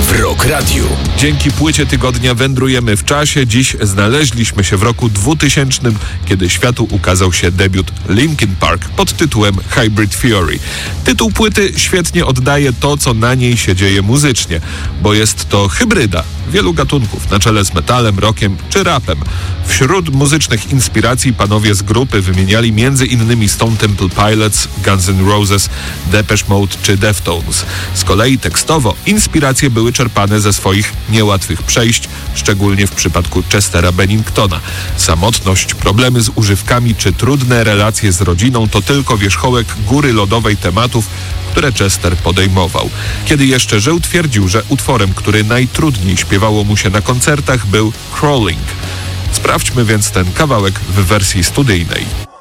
w Rock Radiu. Dzięki płycie tygodnia wędrujemy w czasie. Dziś znaleźliśmy się w roku 2000, kiedy światu ukazał się debiut Linkin Park pod tytułem Hybrid Theory. Tytuł płyty świetnie oddaje to, co na niej się dzieje muzycznie, bo jest to hybryda wielu gatunków, na czele z metalem, rockiem czy rapem. Wśród muzycznych inspiracji panowie z grupy wymieniali m.in. Stone Temple Pilots, Guns N' Roses, Depeche Mode czy Deftones. Z kolei tekstowo inspiracje były czerpane ze swoich niełatwych przejść, szczególnie w przypadku Chestera Benningtona. Samotność, problemy z używkami czy trudne relacje z rodziną to tylko wierzchołek góry lodowej tematów, które Chester podejmował. Kiedy jeszcze żył, twierdził, że utworem, który najtrudniej śpiewało mu się na koncertach, był Crawling. Sprawdźmy więc ten kawałek w wersji studyjnej.